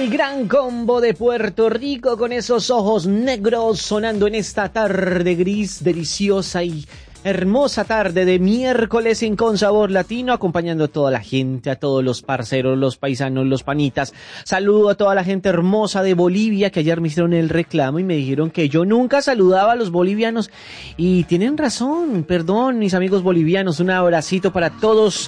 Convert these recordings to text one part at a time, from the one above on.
El gran combo de Puerto Rico con esos ojos negros sonando en esta tarde gris, deliciosa y hermosa tarde de miércoles en Con Sabor Latino, acompañando a toda la gente, a todos los parceros, los paisanos, los panitas. Saludo a toda la gente hermosa de Bolivia que ayer me hicieron el reclamo y me dijeron que yo nunca saludaba a los bolivianos. Y tienen razón, perdón, mis amigos bolivianos, un abracito para todos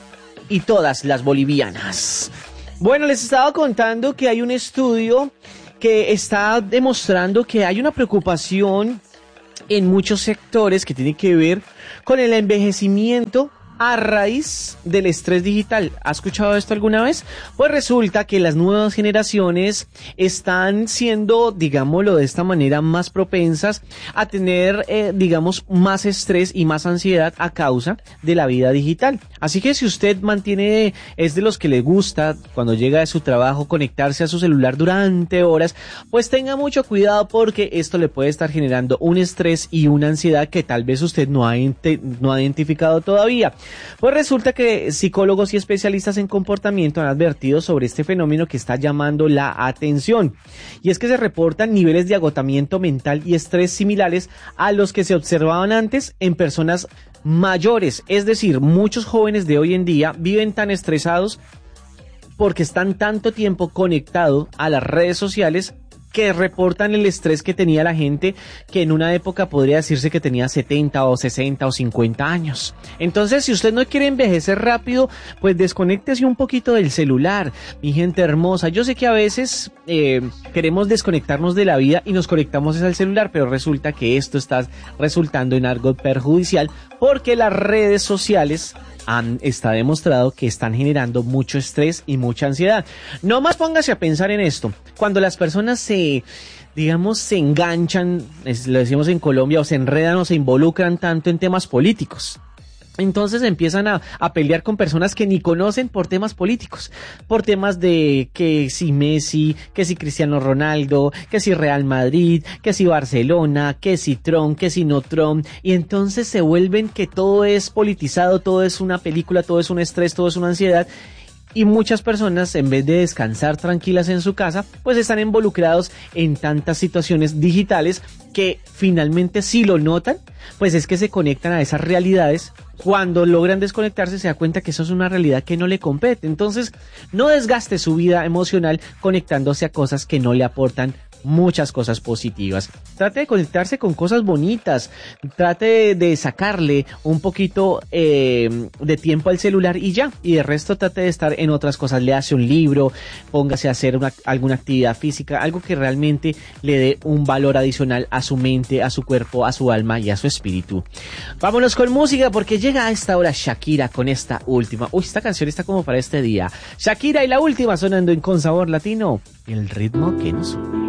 y todas las bolivianas. Bueno, les estaba contando que hay un estudio que está demostrando que hay una preocupación en muchos sectores que tiene que ver con el envejecimiento a raíz del estrés digital. ¿Has escuchado esto alguna vez? Pues resulta que las nuevas generaciones están siendo, digámoslo de esta manera, más propensas a tener, más estrés y más ansiedad a causa de la vida digital. Así que si usted es de los que le gusta cuando llega de su trabajo conectarse a su celular durante horas, pues tenga mucho cuidado porque esto le puede estar generando un estrés y una ansiedad que tal vez usted no ha identificado todavía. Pues resulta que psicólogos y especialistas en comportamiento han advertido sobre este fenómeno que está llamando la atención. Y es que se reportan niveles de agotamiento mental y estrés similares a los que se observaban antes en personas mayores. Es decir, muchos jóvenes de hoy en día viven tan estresados porque están tanto tiempo conectados a las redes sociales que reportan el estrés que tenía la gente que en una época podría decirse que tenía 70 o 60 o 50 años. Entonces, si usted no quiere envejecer rápido, pues desconéctese un poquito del celular, mi gente hermosa. Yo sé que a veces queremos desconectarnos de la vida y nos conectamos al celular, pero resulta que esto está resultando en algo perjudicial porque las redes sociales está demostrado que están generando mucho estrés y mucha ansiedad. No más póngase a pensar en esto. Cuando las personas se enganchan, lo decimos en Colombia, o se enredan o se involucran tanto en temas políticos. Entonces empiezan a pelear con personas que ni conocen por temas políticos, por temas de que si Messi, que si Cristiano Ronaldo, que si Real Madrid, que si Barcelona, que si Trump, que si no Trump, y entonces se vuelven que todo es politizado, todo es una película, todo es un estrés, todo es una ansiedad. Y muchas personas, en vez de descansar tranquilas en su casa, pues están involucrados en tantas situaciones digitales que finalmente, si lo notan, pues es que se conectan a esas realidades. Cuando logran desconectarse se da cuenta que eso es una realidad que no le compete. Entonces, no desgaste su vida emocional conectándose a cosas que no le aportan muchas cosas positivas. Trate de conectarse con cosas bonitas, trate de sacarle un poquito de tiempo al celular y ya, y de resto trate de estar en otras cosas. Le hace un libro, póngase a hacer alguna actividad física, algo que realmente le dé un valor adicional a su mente, a su cuerpo, a su alma y a su espíritu. Vámonos con música porque llega a esta hora Shakira con esta última. Esta canción está como para este día. Shakira y la última sonando en Con Sabor Latino, el ritmo que nos une.